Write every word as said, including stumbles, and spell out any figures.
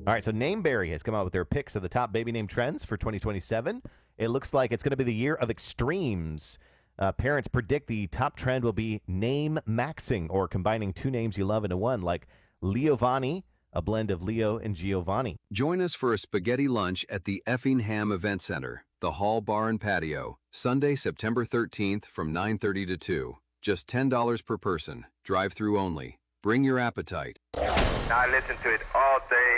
All right, so Nameberry has come out with their picks of the top baby name trends for twenty twenty-seven. It looks like it's going to be the year of extremes. Uh, parents predict the top trend will be name maxing, or combining two names you love into one, like Leovanni, a blend of Leo and Giovanni. Join us for a spaghetti lunch at the Effingham Event Center, the Hall Bar and Patio, Sunday, September thirteenth from nine thirty to two. Just ten dollars per person, drive-through only. Bring your appetite. I listen to it all day,